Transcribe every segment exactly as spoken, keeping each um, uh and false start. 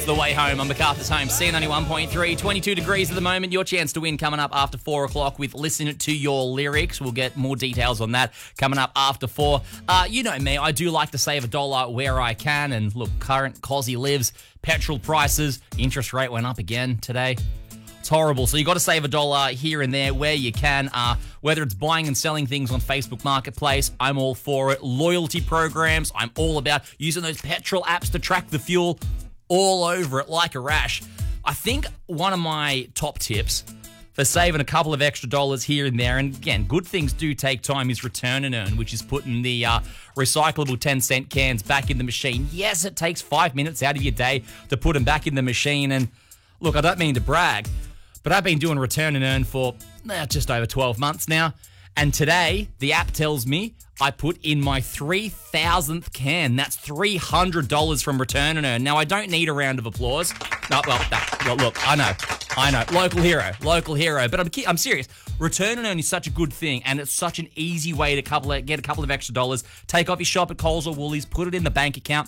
It's the way home on MacArthur's Home, C ninety-one point three, twenty-two degrees at the moment. Your chance to win coming up after four o'clock with Listen to Your Lyrics. We'll get more details on that coming up after four. Uh, you know me, I do like to save a dollar where I can. And look, current Cosy lives, petrol prices, interest rate went up again today. It's horrible. So you got to save a dollar here and there where you can. Uh, whether it's buying and selling things on Facebook Marketplace, I'm all for it. Loyalty programs, I'm all about using those petrol apps to track the fuel, all over it like a rash. I think one of my top tips for saving a couple of extra dollars here and there, and again, good things do take time, is Return and Earn, which is putting the uh, recyclable ten cent cans back in the machine. Yes, it takes five minutes out of your day to put them back in the machine. And look, I don't mean to brag, but I've been doing Return and Earn for eh, just over twelve months now. And today, the app tells me I put in my three thousandth can. That's three hundred dollars from Return and Earn. Now, I don't need a round of applause. No, well, that, well, look, I know. I know. Local hero. Local hero. But I'm, I'm serious. Return and Earn is such a good thing, and it's such an easy way to couple get a couple of extra dollars, take off your shop at Coles or Woolies, put it in the bank account.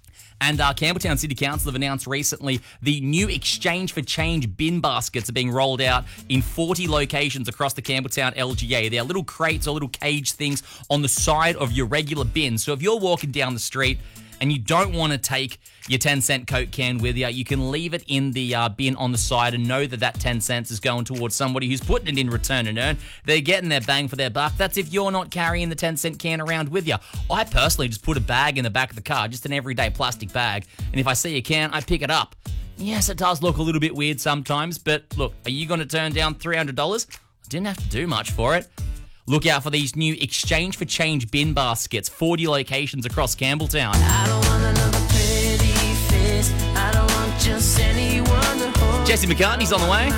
And uh, Campbelltown City Council have announced recently the new Exchange for Change bin baskets are being rolled out in forty locations across the Campbelltown L G A. They're little crates or little cage things on the side of your regular bin. So if you're walking down the street and you don't want to take your ten cent Coke can with you, you can leave it in the uh, bin on the side and know that that ten cents is going towards somebody who's putting it in Return and Earn. They're getting their bang for their buck. That's if you're not carrying the ten cent can around with you. I personally just put a bag in the back of the car, just an everyday plastic bag, and if I see a can, I pick it up. Yes, it does look a little bit weird sometimes, but look, are you going to turn down three hundred dollars? I didn't have to do much for it. Look out for these new Exchange for Change bin baskets, forty locations across Campbelltown. I don't want another pretty face. I don't want just anyone to hold. Jesse McCartney's on the way.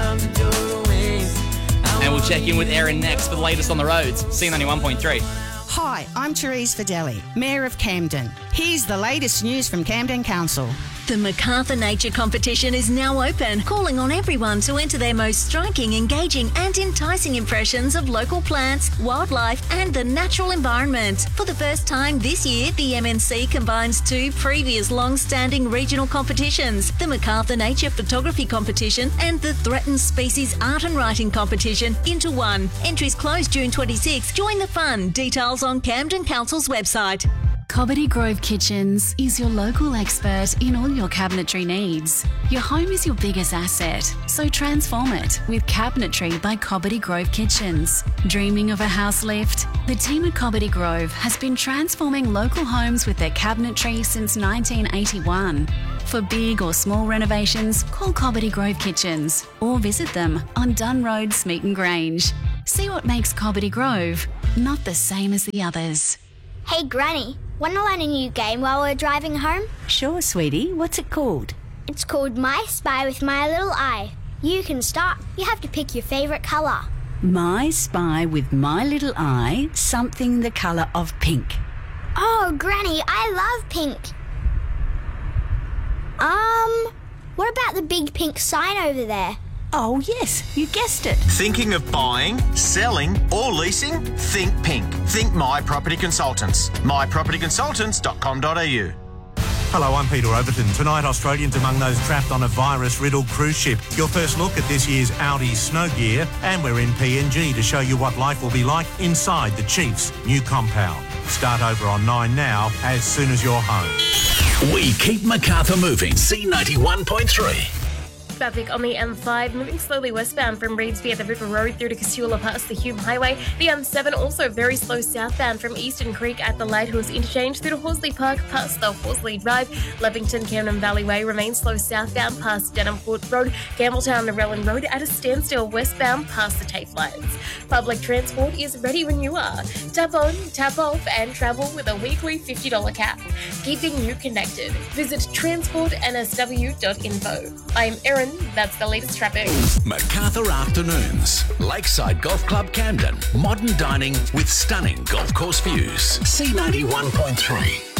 And we'll check in with Erin next for the latest on the roads. C ninety-one point three. Hi, I'm Therese Fideli, Mayor of Camden. Here's the latest news from Camden Council. The MacArthur Nature Competition is now open, calling on everyone to enter their most striking, engaging and enticing impressions of local plants, wildlife and the natural environment. For the first time this year, the M N C combines two previous long-standing regional competitions, the MacArthur Nature Photography Competition and the Threatened Species Art and Writing Competition, into one. Entries close June twenty-sixth. Join the fun. Details on Camden Council's website. Cobbitty Grove Kitchens is your local expert in all your cabinetry needs. Your home is your biggest asset, so transform it with Cabinetry by Cobbitty Grove Kitchens. Dreaming of a house lift? The team at Cobbitty Grove has been transforming local homes with their cabinetry since nineteen eighty-one. For big or small renovations, call Cobbitty Grove Kitchens or visit them on Dunn Road, Smeaton Grange. See what makes Cobbitty Grove not the same as the others. Hey Granny, want to learn a new game while we're driving home? Sure, sweetie. What's it called? It's called My Spy with My Little Eye. You can start. You have to pick your favourite colour. My Spy with My Little Eye, something the colour of pink. Oh, Granny, I love pink. Um, what about the big pink sign over there? Oh, yes, you guessed it. Thinking of buying, selling or leasing? Think pink. Think My Property Consultants. my property consultants dot com dot a u. Hello, I'm Peter Overton. Tonight, Australians among those trapped on a virus-riddled cruise ship. Your first look at this year's Audi snow gear, and we're in P N G to show you what life will be like inside the Chiefs' new compound. Start over on Nine now, as soon as you're home. We keep MacArthur moving. C ninety-one point three. Traffic on the M five moving slowly westbound from Reedsby at the River Road through to Casula past the Hume Highway. The M seven also very slow southbound from Eastern Creek at the Lighthorse Interchange through to Horsley Park past the Horsley Drive. Levington Camden Valley Way remains slow southbound past Denhamfoot Road. Campbelltown Narellan Road at a standstill westbound past the Tafe Lines. Public transport is ready when you are. Tap on, tap off and travel with a weekly fifty dollars cap. Keeping you connected. Visit transport n s w dot info. I'm Erin. That's the latest traffic. MacArthur Afternoons. Lakeside Golf Club Camden. Modern dining with stunning golf course views. C ninety-one point three.